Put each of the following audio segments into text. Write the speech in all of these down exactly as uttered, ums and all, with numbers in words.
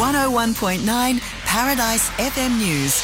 one oh one point nine Paradise F M News.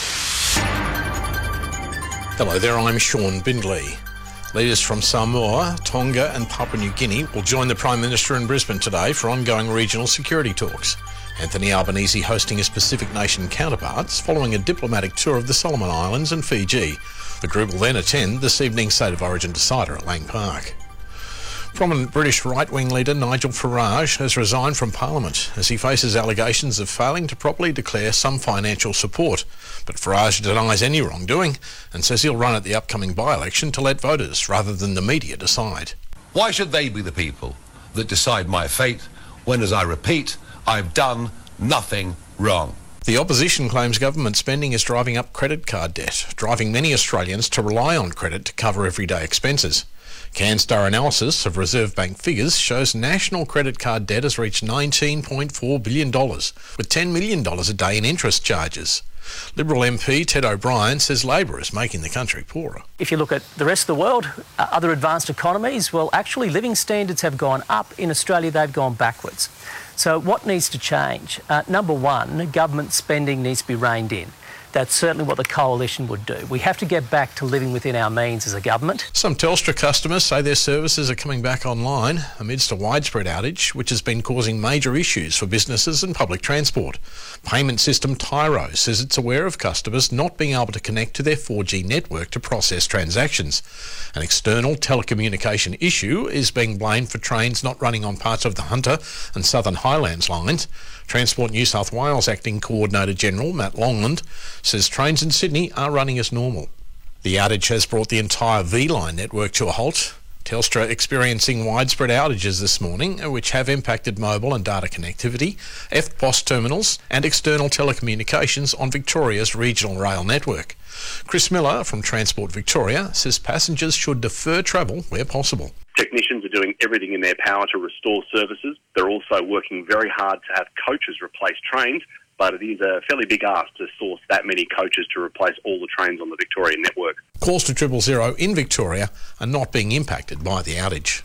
Hello there, I'm Sean Bindley. Leaders from Samoa, Tonga and Papua New Guinea will join the Prime Minister in Brisbane today for ongoing regional security talks. Anthony Albanese hosting his Pacific nation counterparts following a diplomatic tour of the Solomon Islands and Fiji. The group will then attend this evening's State of Origin decider at Lang Park. Prominent British right-wing leader Nigel Farage has resigned from Parliament as he faces allegations of failing to properly declare some financial support. But Farage denies any wrongdoing and says he'll run at the upcoming by-election to let voters rather than the media decide. Why should they be the people that decide my fate when, as I repeat, I've done nothing wrong? The opposition claims government spending is driving up credit card debt, driving many Australians to rely on credit to cover everyday expenses. CanStar analysis of Reserve Bank figures shows national credit card debt has reached nineteen point four billion dollars, with ten million dollars a day in interest charges. Liberal M P Ted O'Brien says Labor is making the country poorer. If you look at the rest of the world, uh, other advanced economies, well, actually living standards have gone up. In Australia, they've gone backwards. So what needs to change? Uh, number one, government spending needs to be reined in. That's certainly what the Coalition would do. We have to get back to living within our means as a government. Some Telstra customers say their services are coming back online amidst a widespread outage, which has been causing major issues for businesses and public transport. Payment system Tyro says it's aware of customers not being able to connect to their four G network to process transactions. An external telecommunication issue is being blamed for trains not running on parts of the Hunter and Southern Highlands lines. Transport New South Wales Acting Coordinator General Matt Longland says trains in Sydney are running as normal. The outage has brought the entire V-Line network to a halt. Telstra experiencing widespread outages this morning, which have impacted mobile and data connectivity, F P O S terminals and external telecommunications on Victoria's regional rail network. Chris Miller from Transport Victoria says passengers should defer travel where possible. Technicians are doing everything in their power to restore services. They're also working very hard to have coaches replace trains, but it is a fairly big ask to source that many coaches to replace all the trains on the Victorian network. Calls to triple zero in Victoria are not being impacted by the outage.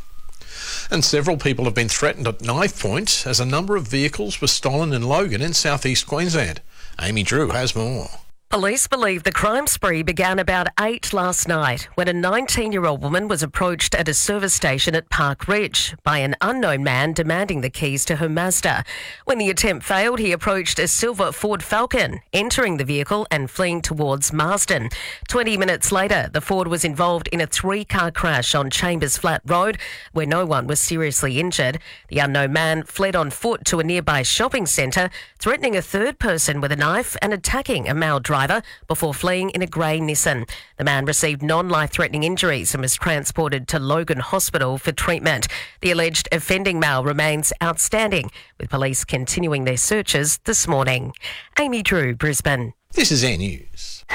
And several people have been threatened at knife point as a number of vehicles were stolen in Logan in southeast Queensland. Amy Drew has more. Police believe the crime spree began about eight last night when a nineteen-year-old woman was approached at a service station at Park Ridge by an unknown man demanding the keys to her Mazda. When the attempt failed, he approached a silver Ford Falcon, entering the vehicle and fleeing towards Marsden. Twenty minutes later, the Ford was involved in a three-car crash on Chambers Flat Road, where no one was seriously injured. The unknown man fled on foot to a nearby shopping centre, threatening a third person with a knife and attacking a male driver before fleeing in a grey Nissan. The man received non-life-threatening injuries and was transported to Logan Hospital for treatment. The alleged offending male remains outstanding, with police continuing their searches this morning. Amy Drew, Brisbane. This is Air News.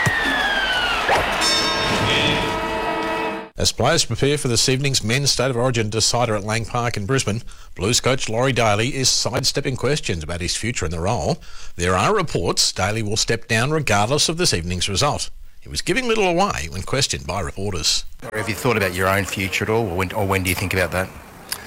As players prepare for this evening's men's State of Origin decider at Lang Park in Brisbane, Blues coach Laurie Daly is sidestepping questions about his future in the role. There are reports Daly will step down regardless of this evening's result. He was giving little away when questioned by reporters. Have you thought about your own future at all, or when, or when do you think about that?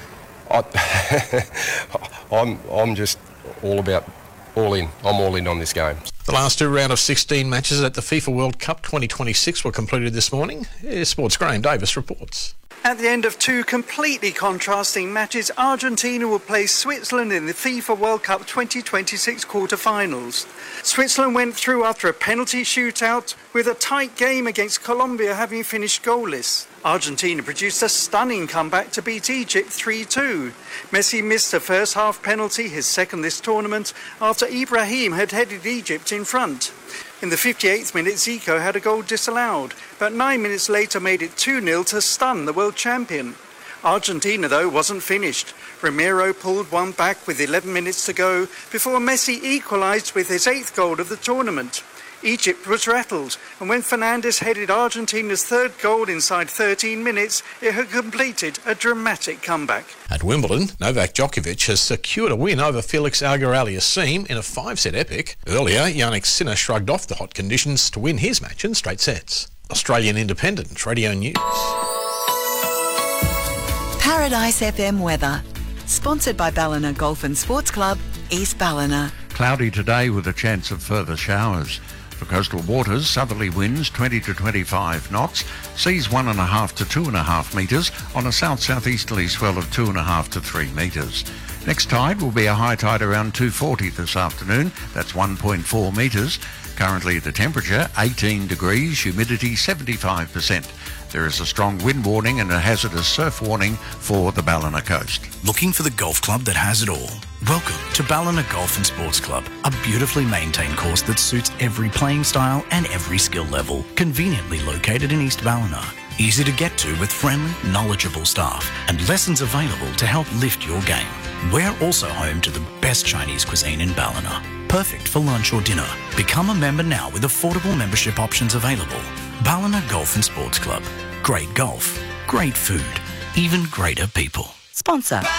I, I'm, I'm just all about all in. I'm all in on this game. The last two round of sixteen matches at the FIFA World Cup twenty twenty-six were completed this morning. Sports Graham Davis reports. At the end of two completely contrasting matches, Argentina will play Switzerland in the FIFA World Cup twenty twenty-six quarter-finals. Switzerland went through after a penalty shootout, with a tight game against Colombia having finished goalless. Argentina produced a stunning comeback to beat Egypt three two. Messi missed a first-half penalty, his second this tournament, after Ibrahim had headed Egypt in front. In the fifty-eighth minute, Zico had a goal disallowed, but nine minutes later made it two nil to stun the world champion. Argentina, though, wasn't finished. Romero pulled one back with eleven minutes to go before Messi equalised with his eighth goal of the tournament. Egypt was rattled, and when Fernandes headed Argentina's third goal inside thirteen minutes, it had completed a dramatic comeback. At Wimbledon, Novak Djokovic has secured a win over Felix Auger-Aliassime in a five-set epic. Earlier, Jannik Sinner shrugged off the hot conditions to win his match in straight sets. Australian Independent Radio News. Paradise F M weather. Sponsored by Ballina Golf and Sports Club, East Ballina. Cloudy today with a chance of further showers. For coastal waters, southerly winds twenty to twenty-five knots, seas one and a half to two and a half metres on a south-southeasterly swell of two and a half to three metres. Next tide will be a high tide around two forty this afternoon, that's one point four metres. Currently the temperature eighteen degrees, humidity seventy-five percent. There is a strong wind warning and a hazardous surf warning for the Ballina coast. Looking for the golf club that has it all? Welcome to Ballina Golf and Sports Club, a beautifully maintained course that suits every playing style and every skill level. Conveniently located in East Ballina. Easy to get to with friendly, knowledgeable staff and lessons available to help lift your game. We're also home to the best Chinese cuisine in Ballina. Perfect for lunch or dinner. Become a member now with affordable membership options available. Ballina Golf and Sports Club. Great golf, great food, even greater people. Sponsor